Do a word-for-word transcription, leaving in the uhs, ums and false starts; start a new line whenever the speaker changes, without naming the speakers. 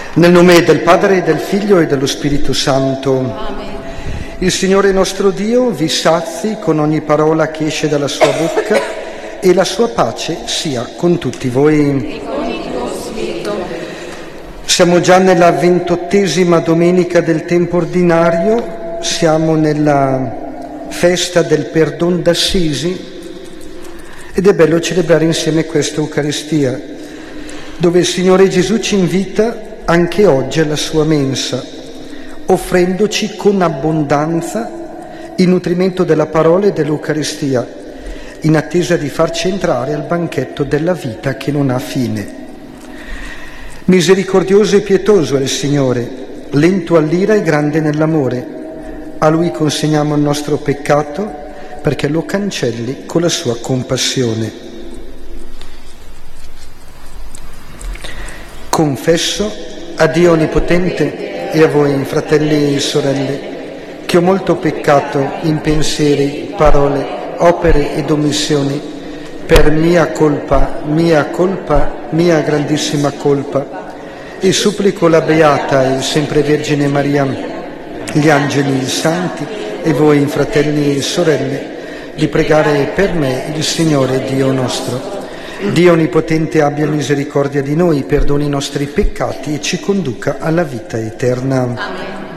Nel nome del Padre, del Figlio e dello Spirito Santo.
Amen.
Il Signore nostro Dio vi sazi con ogni parola che esce dalla sua bocca e la sua pace sia con tutti voi.
E con il tuo spirito.
Siamo già nella ventottesima domenica del tempo ordinario, siamo nella festa del Perdon d'Assisi ed è bello celebrare insieme questa Eucaristia, dove il Signore Gesù ci invita anche oggi alla sua mensa, offrendoci con abbondanza il nutrimento della parola e dell'Eucaristia, in attesa di farci entrare al banchetto della vita che non ha fine. Misericordioso e pietoso è il Signore, lento all'ira e grande nell'amore. A Lui consegniamo il nostro peccato perché lo cancelli con la sua compassione. Confesso a Dio Onnipotente e a voi, fratelli e sorelle, che ho molto peccato in pensieri, parole, opere ed omissioni, per mia colpa, mia colpa, mia grandissima colpa, e supplico la Beata e sempre Vergine Maria, gli angeli, i santi e voi, fratelli e sorelle, di pregare per me il Signore Dio nostro. Dio Onnipotente abbia misericordia di noi, perdoni i nostri peccati e ci conduca alla vita eterna.
Amen.